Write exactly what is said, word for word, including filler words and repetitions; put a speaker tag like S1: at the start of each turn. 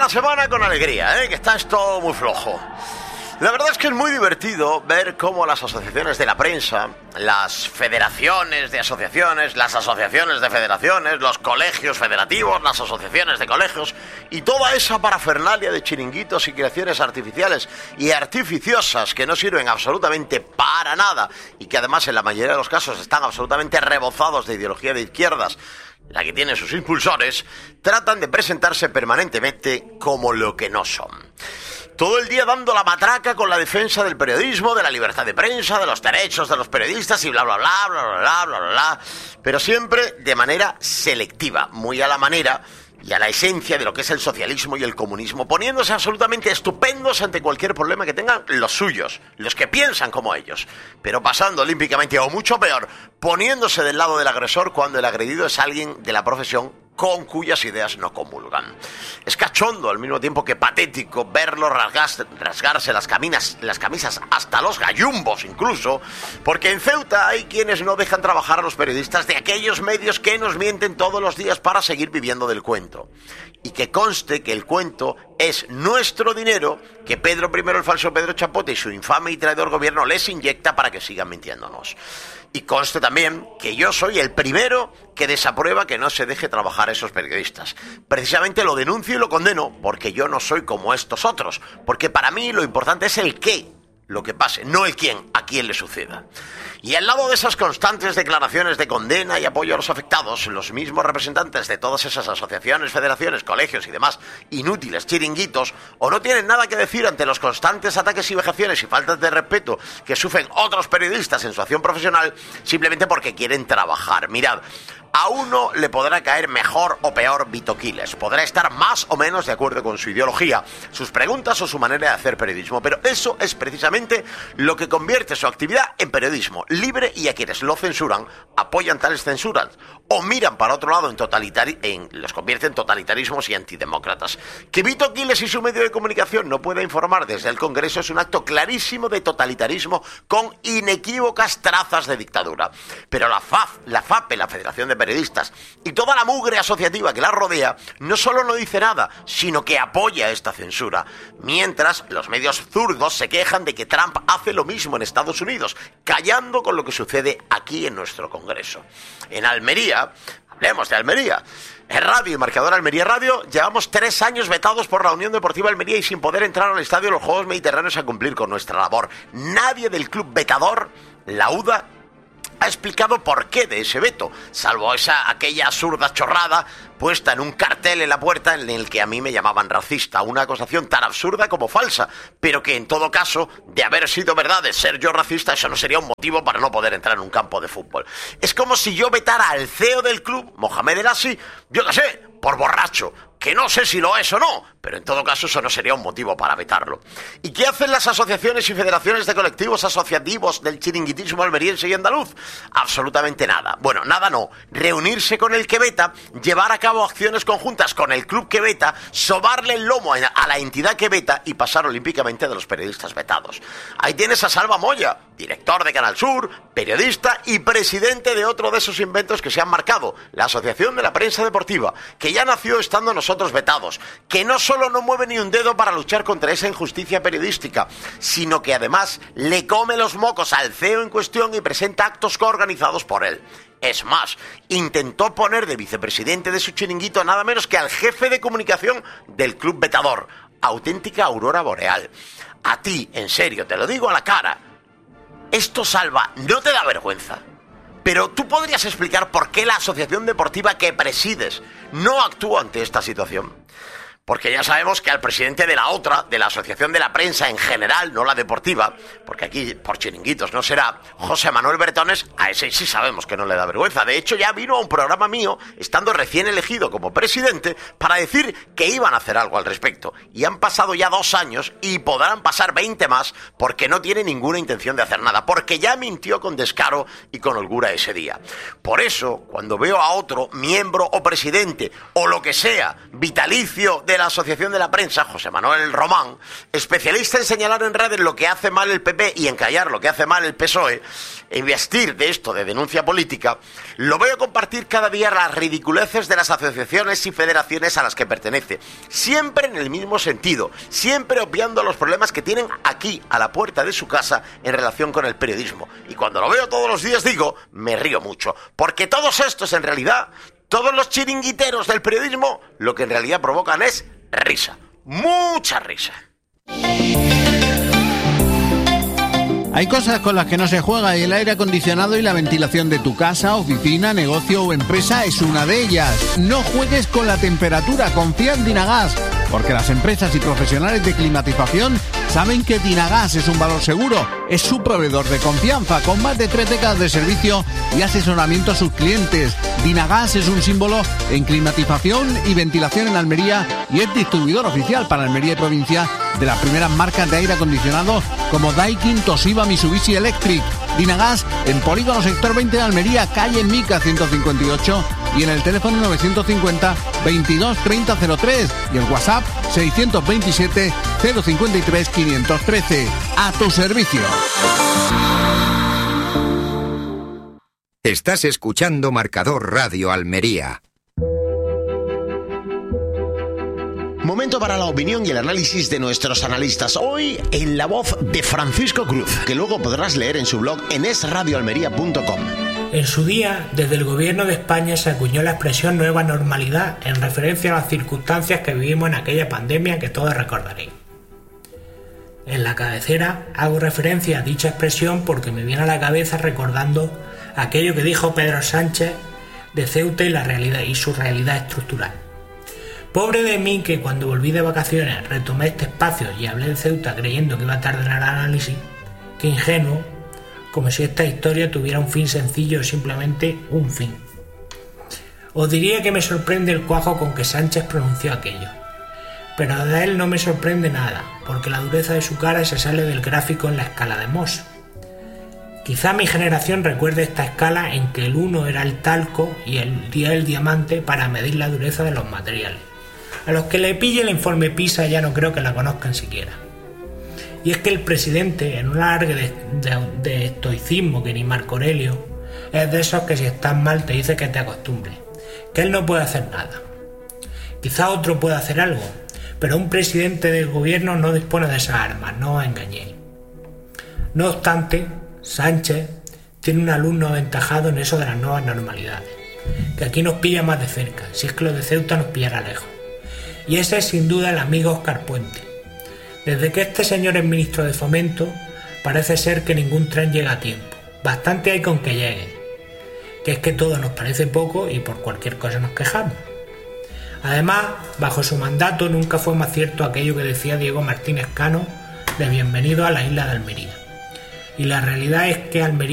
S1: la semana con alegría, ¿eh? Que está esto muy flojo. La verdad es que es muy divertido ver cómo las asociaciones de la prensa, las federaciones de asociaciones, las asociaciones de federaciones, los colegios federativos, las asociaciones de colegios y toda esa parafernalia de chiringuitos y creaciones artificiales y artificiosas que no sirven absolutamente para nada y que además en la mayoría de los casos están absolutamente rebozados de ideología de izquierdas, la que tiene sus impulsores, tratan de presentarse permanentemente como lo que no son. Todo el día dando la matraca con la defensa del periodismo, de la libertad de prensa, de los derechos de los periodistas y bla, bla, bla, bla, bla, bla, bla, bla, bla, pero siempre de manera selectiva, muy a la manera y a la esencia de lo que es el socialismo y el comunismo, poniéndose absolutamente estupendos ante cualquier problema que tengan los suyos, los que piensan como ellos, pero pasando olímpicamente, o mucho peor, poniéndose del lado del agresor cuando el agredido es alguien de la profesión con cuyas ideas no comulgan. Es cachondo al mismo tiempo que patético verlo rasgarse, rasgarse las, caminas, las camisas hasta los gallumbos incluso, porque en Ceuta hay quienes no dejan trabajar a los periodistas de aquellos medios que nos mienten todos los días para seguir viviendo del cuento. Y que conste que el cuento es nuestro dinero que Pedro primero el falso Pedro Chapote y su infame y traidor gobierno les inyecta para que sigan mintiéndonos. Y conste también que yo soy el primero que desaprueba que no se deje trabajar a esos periodistas. Precisamente lo denuncio y lo condeno porque yo no soy como estos otros. Porque para mí lo importante es el qué, lo que pase, no el quién, a quién le suceda. Y al lado de esas constantes declaraciones de condena y apoyo a los afectados, los mismos representantes de todas esas asociaciones, federaciones, colegios y demás inútiles chiringuitos, o no tienen nada que decir ante los constantes ataques y vejaciones y faltas de respeto que sufren otros periodistas en su acción profesional, simplemente porque quieren trabajar. Mirad, a uno le podrá caer mejor o peor Vito Quiles, podrá estar más o menos de acuerdo con su ideología, sus preguntas o su manera de hacer periodismo, pero eso es precisamente lo que convierte su actividad en periodismo libre, y a quienes lo censuran apoyan tales censuras o miran para otro lado en totalitari- en, los convierte en totalitarismos y antidemócratas. Que Vito Quiles y su medio de comunicación no pueda informar desde el Congreso es un acto clarísimo de totalitarismo con inequívocas trazas de dictadura. Pero la F A F, la FAPE, la Federación de Periodistas, y toda la mugre asociativa que la rodea, no solo no dice nada, sino que apoya esta censura, mientras los medios zurdos se quejan de que Trump hace lo mismo en Estados Unidos, callando con lo que sucede aquí en nuestro Congreso. En Almería, hablemos de Almería, en Radio y Marcador Almería Radio, llevamos tres años vetados por la Unión Deportiva Almería y sin poder entrar al estadio de los Juegos Mediterráneos a cumplir con nuestra labor. Nadie del club vetador, la U D A, ha explicado por qué de ese veto, salvo esa aquella absurda chorrada puesta en un cartel en la puerta en el que a mí me llamaban racista, una acusación tan absurda como falsa, pero que en todo caso, de haber sido verdad de ser yo racista, eso no sería un motivo para no poder entrar en un campo de fútbol. Es como si yo vetara al C E O del club, Mohamed El Assi, yo qué sé, por borracho, que no sé si lo es o no, pero en todo caso eso no sería un motivo para vetarlo. ¿Y qué hacen las asociaciones y federaciones de colectivos asociativos del chiringuitismo almeriense y andaluz? Absolutamente nada. Bueno, nada no. Reunirse con el que veta, llevar a cabo acciones conjuntas con el club que veta, sobarle el lomo a la entidad que veta y pasar olímpicamente de los periodistas vetados. Ahí tienes a Salva Moya, director de Canal Sur, periodista y presidente de otro de esos inventos que se han marcado, la Asociación de la Prensa Deportiva, que ya nació estando nosotros vetados, que no solo no mueve ni un dedo para luchar contra esa injusticia periodística, sino que además le come los mocos al C E O en cuestión y presenta actos coorganizados por él. Es más, intentó poner de vicepresidente de su chiringuito a nada menos que al jefe de comunicación del club vetador. Auténtica aurora boreal. A ti, en serio, te lo digo a la cara, esto, Salva, ¿no te da vergüenza? Pero tú podrías explicar por qué la asociación deportiva que presides no actúa ante esta situación. Porque ya sabemos que al presidente de la otra, de la Asociación de la Prensa en general, no la deportiva, porque aquí por chiringuitos no será, José Manuel Bertones, a ese sí sabemos que no le da vergüenza. De hecho, ya vino a un programa mío, estando recién elegido como presidente, para decir que iban a hacer algo al respecto. Y han pasado ya dos años y podrán pasar veinte más porque no tiene ninguna intención de hacer nada, porque ya mintió con descaro y con holgura ese día. Por eso, cuando veo a otro miembro o presidente, o lo que sea, vitalicio de la Asociación de la Prensa, José Manuel Román, especialista en señalar en redes lo que hace mal el P P y en callar lo que hace mal el P S O E, e investir de esto de denuncia política, lo voy a compartir cada día las ridiculeces de las asociaciones y federaciones a las que pertenece, siempre en el mismo sentido, siempre obviando los problemas que tienen aquí, a la puerta de su casa, en relación con el periodismo. Y cuando lo veo todos los días digo, me río mucho, porque todos estos en realidad, todos los chiringuiteros del periodismo, lo que en realidad provocan es risa, mucha risa.
S2: Hay cosas con las que no se juega y el aire acondicionado y la ventilación de tu casa, oficina, negocio o empresa es una de ellas. No juegues con la temperatura, confía en Dinagas, porque las empresas y profesionales de climatización saben que Dinagas es un valor seguro. Es su proveedor de confianza, con más de tres décadas de servicio y asesoramiento a sus clientes. Dinagas es un símbolo en climatización y ventilación en Almería y es distribuidor oficial para Almería y provincia de las primeras marcas de aire acondicionado como Daikin, Toshiba, Mitsubishi Electric. Dinagas en Polígono Sector veinte de Almería, calle Mica ciento cincuenta y ocho, y en el teléfono novecientos cincuenta, veintidós, treinta, cero tres y el WhatsApp seiscientos veintisiete, cero cincuenta y tres, quinientos trece. A tu servicio.
S3: Estás escuchando Marcador Radio Almería.
S4: Momento para la opinión y el análisis de nuestros analistas. Hoy en la voz de Francisco Cruz, que luego podrás leer en su blog en es radio almería punto com.
S5: En su día, desde el gobierno de España se acuñó la expresión nueva normalidad en referencia a las circunstancias que vivimos en aquella pandemia que todos recordaréis. En la cabecera hago referencia a dicha expresión porque me viene a la cabeza recordando aquello que dijo Pedro Sánchez de Ceuta y la realidad y su realidad estructural. Pobre de mí que cuando volví de vacaciones retomé este espacio y hablé de Ceuta creyendo que iba a tardar el análisis. Qué ingenuo, como si esta historia tuviera un fin sencillo o simplemente un fin. Os diría que me sorprende el cuajo con que Sánchez pronunció aquello, pero de él no me sorprende nada, porque la dureza de su cara se sale del gráfico en la escala de Mohs. Quizá mi generación recuerde esta escala en que el uno era el talco y el diez el diamante para medir la dureza de los materiales. A los que le pille el informe PISA ya no creo que la conozcan siquiera. Y es que el presidente, en un alargue de, de, de estoicismo que ni Marco Aurelio, es de esos que si estás mal te dice que te acostumbres, que él no puede hacer nada. Quizá otro pueda hacer algo, pero un presidente del gobierno no dispone de esas armas, no os engañéis. No obstante, Sánchez tiene un alumno aventajado en eso de las nuevas normalidades, que aquí nos pilla más de cerca, si es que lo de Ceuta nos pillará lejos. Y ese es sin duda el amigo Óscar Puente. Desde que este señor es ministro de Fomento, parece ser que ningún tren llega a tiempo. Bastante hay con que llegue, que es que todo nos parece poco y por cualquier cosa nos quejamos. Además, bajo su mandato nunca fue más cierto aquello que decía Diego Martínez Cano de bienvenido a la isla de Almería. Y la realidad es que Almería